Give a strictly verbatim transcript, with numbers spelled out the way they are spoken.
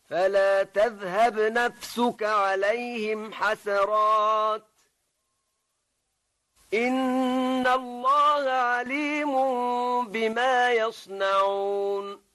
فلا تذهب نفسك عليهم حسرات إن الله عليم بما يصنعون